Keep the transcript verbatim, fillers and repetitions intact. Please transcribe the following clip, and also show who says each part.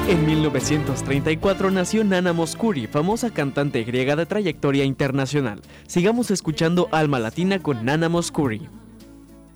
Speaker 1: En mil novecientos treinta y cuatro nació Nana Mouskouri, famosa cantante griega de trayectoria internacional. Sigamos escuchando Alma Latina con Nana Mouskouri.